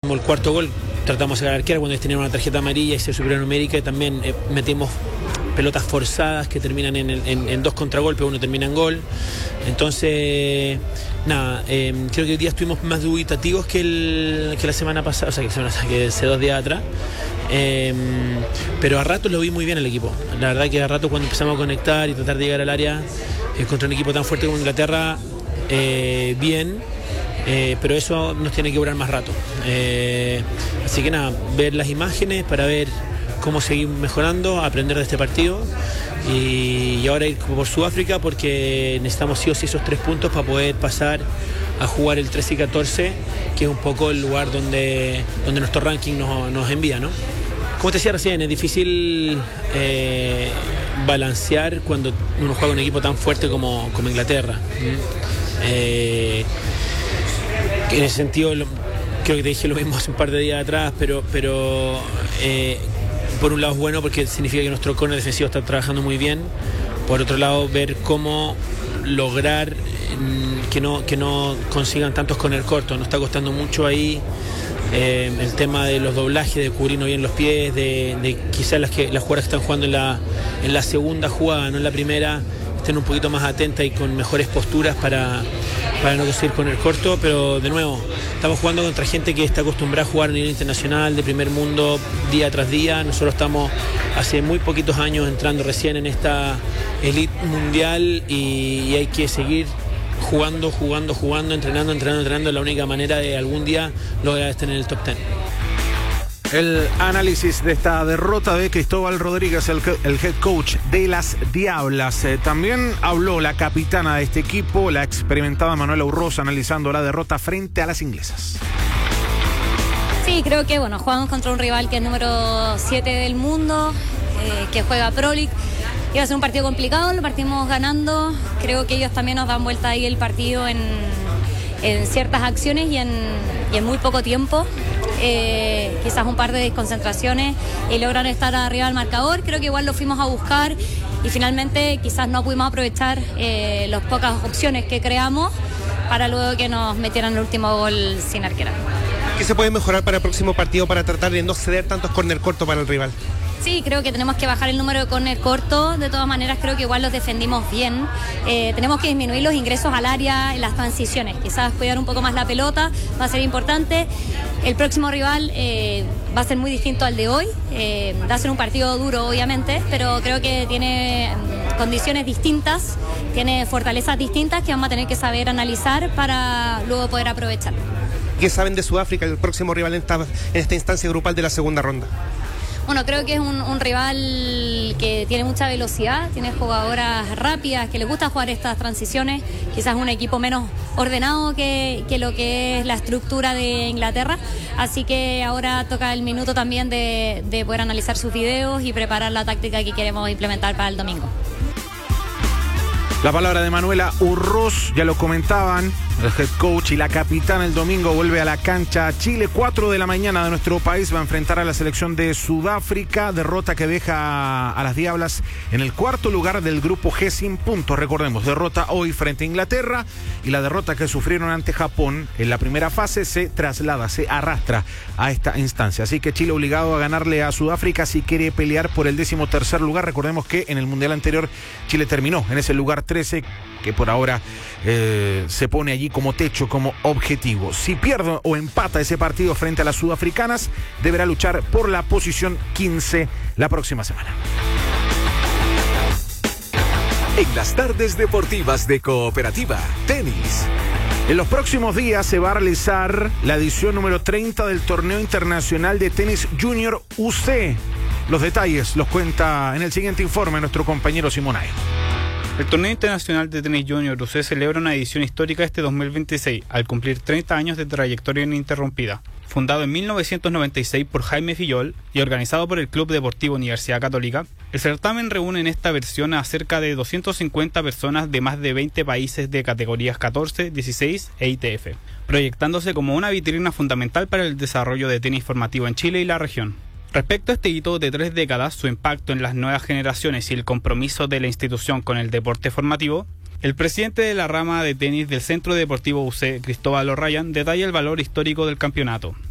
metimos el cuarto gol, tratamos de sacar al arquero cuando ellos tenían una tarjeta amarilla y ser superior numérica, y también metimos pelotas forzadas que terminan en 2 contragolpes, uno termina en gol. Entonces, nada, creo que hoy día estuvimos más dubitativos que la semana pasada, o sea, que hace 2 días atrás. Pero a ratos lo vi muy bien el equipo. La verdad que a ratos, cuando empezamos a conectar y tratar de llegar al área contra un equipo tan fuerte como Inglaterra, bien. Pero eso nos tiene que durar más rato. Así que nada, ver las imágenes para ver cómo seguir mejorando, aprender de este partido y ahora ir por Sudáfrica, porque necesitamos sí o sí esos 3 puntos para poder pasar a jugar el 13 y 14, que es un poco el lugar donde nuestro ranking nos envía, ¿no? Como te decía recién, es difícil balancear cuando uno juega con un equipo tan fuerte como Inglaterra. En ese sentido, creo que te dije lo mismo hace un par de días atrás, pero por un lado es bueno porque significa que nuestro corner defensivo está trabajando muy bien. Por otro lado, ver cómo lograr que no consigan tantos corner cortos. Nos está costando mucho ahí el tema de los doblajes, de cubrirnos bien los pies, de quizás las jugadoras que están jugando en la segunda jugada, no en la primera, estén un poquito más atentas y con mejores posturas para no conseguir corner corto. Pero de nuevo, estamos jugando contra gente que está acostumbrada a jugar a nivel internacional, de primer mundo, día tras día. Nosotros estamos hace muy poquitos años entrando recién en esta elite mundial y hay que seguir jugando, entrenando. Es la única manera de algún día lograr estar en el top 10. El análisis de esta derrota de Cristóbal Rodríguez, el head coach de las Diablas. También habló la capitana de este equipo, la experimentada Manuela Urroz, analizando la derrota frente a las inglesas. Sí, creo que jugamos contra un rival que es número 7 del mundo, que juega Pro League. Iba a ser un partido complicado, lo partimos ganando. Creo que ellos también nos dan vuelta ahí el partido en ciertas acciones y en muy poco tiempo. Quizás un par de desconcentraciones y logran estar arriba del marcador. Creo que igual lo fuimos a buscar y finalmente quizás no pudimos aprovechar las pocas opciones que creamos para luego que nos metieran el último gol sin arquera. ¿Qué se puede mejorar para el próximo partido para tratar de no ceder tantos córner cortos para el rival? Sí, creo que tenemos que bajar el número de córner corto. De todas maneras, creo que igual los defendimos bien. Tenemos que disminuir los ingresos al área en las transiciones. Quizás cuidar un poco más la pelota va a ser importante. El próximo rival va a ser muy distinto al de hoy. Va a ser un partido duro, obviamente, pero creo que tiene condiciones distintas, tiene fortalezas distintas que vamos a tener que saber analizar para luego poder aprovechar. ¿Qué saben de Sudáfrica, el próximo rival en esta instancia grupal de la segunda ronda? Bueno, creo que es un rival que tiene mucha velocidad, tiene jugadoras rápidas, que les gusta jugar estas transiciones, quizás un equipo menos ordenado que lo que es la estructura de Inglaterra, así que ahora toca el minuto también de poder analizar sus videos y preparar la táctica que queremos implementar para el domingo. La palabra de Manuela Urroz, ya lo comentaban, el head coach y la capitana. El domingo vuelve a la cancha Chile, 4 de la mañana de nuestro país, va a enfrentar a la selección de Sudáfrica, derrota que deja a las Diablas en el 4º lugar del grupo G sin puntos. Recordemos, derrota hoy frente a Inglaterra y la derrota que sufrieron ante Japón en la primera fase se arrastra a esta instancia. Así que Chile obligado a ganarle a Sudáfrica si quiere pelear por el 13º lugar. Recordemos que en el Mundial anterior Chile terminó en ese lugar 13, que por ahora se pone allí como techo, como objetivo. Si pierde o empata ese partido frente a las sudafricanas, deberá luchar por la posición 15 la próxima semana. En las tardes deportivas de Cooperativa, tenis. En los próximos días se va a realizar la edición número 30 del Torneo Internacional de Tenis Junior UC. Los detalles los cuenta en el siguiente informe nuestro compañero Simonae. El Torneo Internacional de Tenis Junior UC celebra una edición histórica este 2026, al cumplir 30 años de trayectoria ininterrumpida. Fundado en 1996 por Jaime Fillol y organizado por el Club Deportivo Universidad Católica, el certamen reúne en esta versión a cerca de 250 personas de más de 20 países de categorías 14, 16 e ITF, proyectándose como una vitrina fundamental para el desarrollo de tenis formativo en Chile y la región. Respecto a este hito de 3 décadas, su impacto en las nuevas generaciones y el compromiso de la institución con el deporte formativo, el presidente de la rama de tenis del Centro Deportivo UC, Cristóbal O'Ryan, detalla el valor histórico del campeonato.